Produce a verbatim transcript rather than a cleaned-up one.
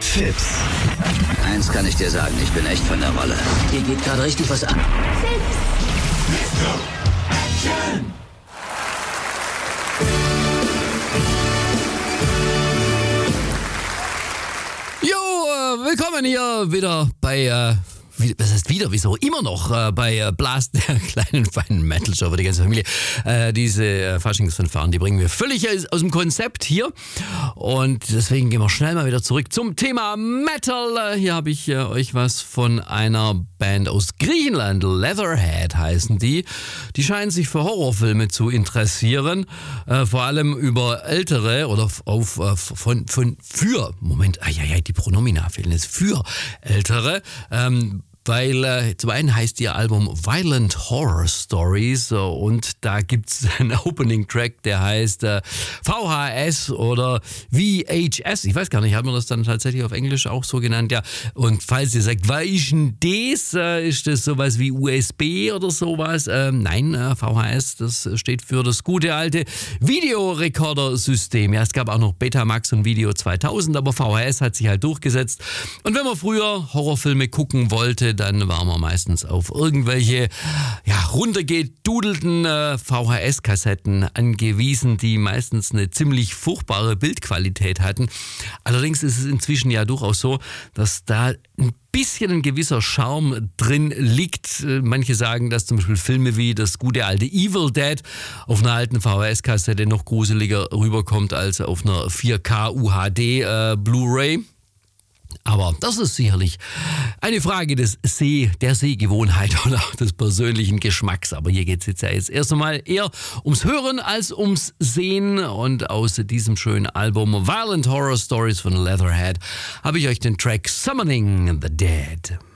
Fips. Eins kann ich dir sagen, ich bin echt von der Rolle. Hier geht gerade richtig was an. Jo, äh, willkommen hier wieder bei, äh, wie, was heißt wieder, wieso, immer noch äh, bei äh, Blast, der kleinen feinen Metal-Show für die ganze Familie. Äh, diese äh, Faschingsfanfaren, die bringen wir völlig aus, aus dem Konzept hier und deswegen gehen wir schnell mal wieder zurück zum Thema Metal. Äh, hier habe ich äh, euch was von einer Band aus Griechenland, Leatherhead heißen die. Die scheinen sich für Horrorfilme zu interessieren, äh, vor allem über ältere oder auf, äh, von, von, für, Moment, ah, ja, ja, die Pronomina fehlen jetzt, für ältere, ähm, weil äh, zum einen heißt ihr Album Violent Horror Stories äh, und da gibt's einen Opening-Track, der heißt äh, V H S oder V H S. Ich weiß gar nicht, hat man das dann tatsächlich auf Englisch auch so genannt? Ja. Und falls ihr sagt, was ist denn das? Äh, ist das sowas wie U S B oder sowas? Ähm, nein, äh, V H S, das steht für das gute alte Videorekorder-System. Ja, es gab auch noch Betamax und Video zweitausend, aber V H S hat sich halt durchgesetzt. Und wenn man früher Horrorfilme gucken wollte, dann waren wir meistens auf irgendwelche ja, runtergedudelten äh, V H S-Kassetten angewiesen, die meistens eine ziemlich furchtbare Bildqualität hatten. Allerdings ist es inzwischen ja durchaus so, dass da ein bisschen ein gewisser Charme drin liegt. Manche sagen, dass zum Beispiel Filme wie das gute alte Evil Dead auf einer alten V H S-Kassette noch gruseliger rüberkommt als auf einer vier K U H D äh, Blu-ray. Aber das ist sicherlich eine Frage des Seh, der Sehgewohnheit oder auch des persönlichen Geschmacks. Aber hier geht es jetzt ja jetzt erst einmal eher ums Hören als ums Sehen. Und aus diesem schönen Album Violent Horror Stories von Leatherhead habe ich euch den Track Summoning the Dead.